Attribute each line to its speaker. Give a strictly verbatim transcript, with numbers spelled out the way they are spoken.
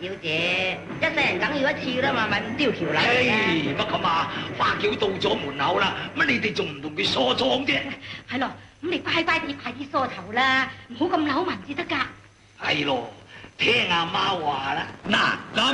Speaker 1: 小姐，一世人梗要一次啦嘛，咪唔丟條例
Speaker 2: 唉，乜咁啊？花轎到咗門口啦，乜你哋仲唔同佢梳妝啫？
Speaker 1: 係咯，咁你乖乖哋快啲梳頭啦，唔好咁扭紋至得㗎。
Speaker 2: 係咯，聽阿媽話啦。
Speaker 3: 嗱咁